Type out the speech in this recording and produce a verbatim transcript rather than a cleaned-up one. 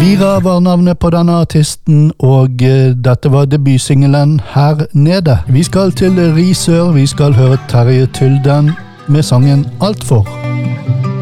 Elvira var navnet på denne artisten, og eh, dette var debutsingelen Her nede. Vi skal til Risør, vi skal høre Terje Tylden med sangen Alt for.